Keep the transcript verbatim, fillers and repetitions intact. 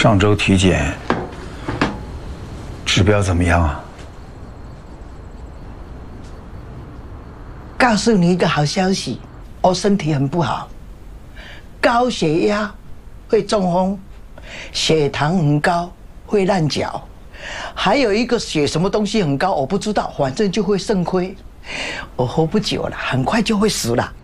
上周体检指标怎么样啊？ 告诉你一个好消息，我身体很不好，高血压会中风，血糖很高会烂脚，还有一个血什么东西很高，我不知道，反正就会肾亏。我活不久了，很快就会死了。